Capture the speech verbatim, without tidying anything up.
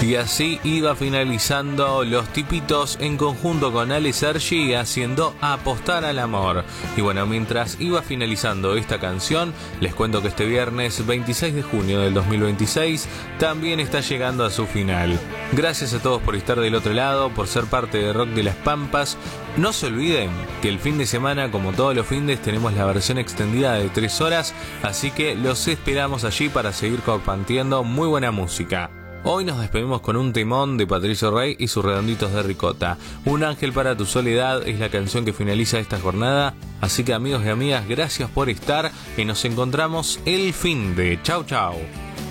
Y así iba finalizando Los Tipitos en conjunto con Ale Sergi haciendo Apostar al Amor. Y bueno, mientras iba finalizando esta canción, les cuento que este viernes veintiséis de junio del dos mil veintiséis también está llegando a su final. Gracias a todos por estar del otro lado, por ser parte de Rock de las Pampas. No se olviden que el fin de semana, como todos los findes, tenemos la versión extendida de tres horas, así que los esperamos allí para seguir compartiendo muy buena música. Hoy nos despedimos con un temón de Patricio Rey y sus Redonditos de Ricota. Un ángel para tu soledad es la canción que finaliza esta jornada, así que amigos y amigas, gracias por estar y nos encontramos el finde. Chau chau.